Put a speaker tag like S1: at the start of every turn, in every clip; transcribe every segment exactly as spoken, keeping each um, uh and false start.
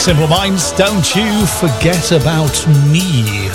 S1: Simple Minds, Don't You Forget About Me.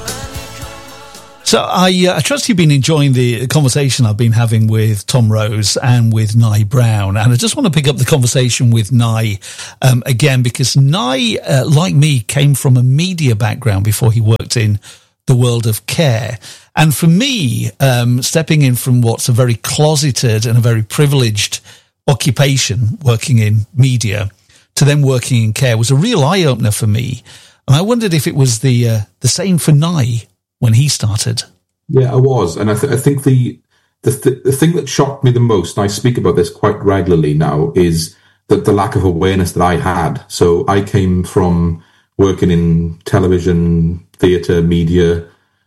S1: So I, uh, I trust you've been enjoying the conversation I've been having with Tom Rose and with Nye Brown. And I just want to pick up the conversation with Nye um, again, because Nye, uh, like me, came from a media background before he worked in the world of care. And for me, um, stepping in from what's a very closeted and a very privileged occupation, working in media, to then working in care was a real eye-opener for me. And I wondered if it was the uh, the same for Nye when he started.
S2: Yeah, I was. And I, th- I think the, the th- the thing that shocked me the most, and I speak about this quite regularly now, is that the lack of awareness that I had. So I came from working in television, theatre, media,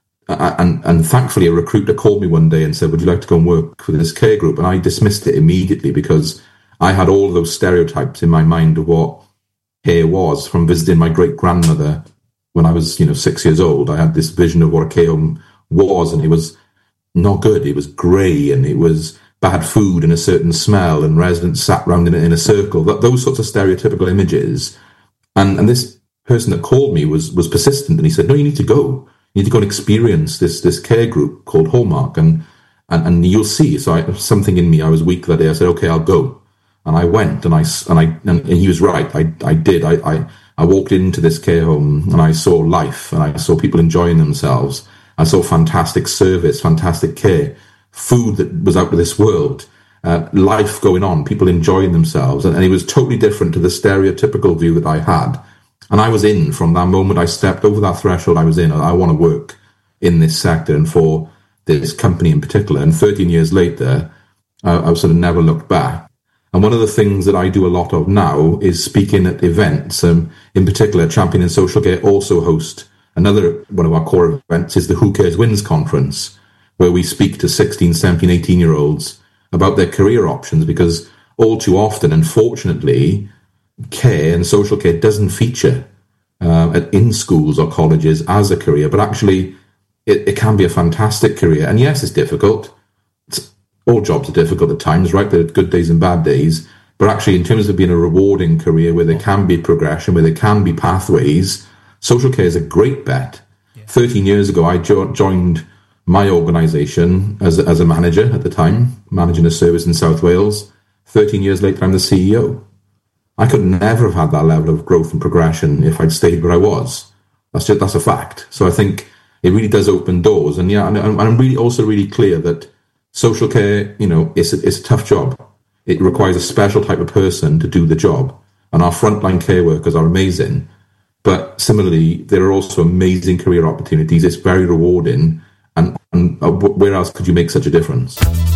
S2: and, and thankfully a recruiter called me one day and said, would you like to go and work for this care group? And I dismissed it immediately because I had all of those stereotypes in my mind of what care was from visiting my great-grandmother when I was, you know, six years old. I had this vision of what a care home was, and it was not good. It was grey, and it was bad food and a certain smell, and residents sat round in a, in a circle. That, those sorts of stereotypical images. And, and this person that called me was was persistent, and he said, no, you need to go. You need to go and experience this this care group called Hallmark, and and, and you'll see. So I, something in me, I was weak that day. I said, okay, I'll go. And I went, and I and I and he was right. I I did. I, I I walked into this care home, and I saw life, and I saw people enjoying themselves. I saw fantastic service, fantastic care, food that was out of this world, uh, life going on, people enjoying themselves, and, and it was totally different to the stereotypical view that I had. And I was in from that moment. I stepped over that threshold. I was in. I want to work in this sector and for this company in particular. And thirteen years later, I, I've sort of never looked back. And one of the things that I do a lot of now is speaking at events. Um, in particular, Champion in Social Care also host another one of our core events is the Who Cares Wins conference, where we speak to sixteen, seventeen, eighteen-year-olds about their career options, because all too often, unfortunately, care and social care doesn't feature uh, in schools or colleges as a career, but actually it, it can be a fantastic career. And yes, it's difficult. It's, all jobs are difficult at times, right? There are good days and bad days. But actually, in terms of being a rewarding career where there can be progression, where there can be pathways, social care is a great bet. Yeah. thirteen years ago, I jo- joined my organisation as, as a manager at the time, managing a service in South Wales. thirteen years later, I'm the C E O. I could never have had that level of growth and progression if I'd stayed where I was. That's just, that's a fact. So I think it really does open doors. And yeah, and, and I'm really also really clear that social care, you know, it's a, it's a tough job. It requires a special type of person to do the job. And our frontline care workers are amazing. But similarly, there are also amazing career opportunities. It's very rewarding. And, and uh, where else could you make such a difference?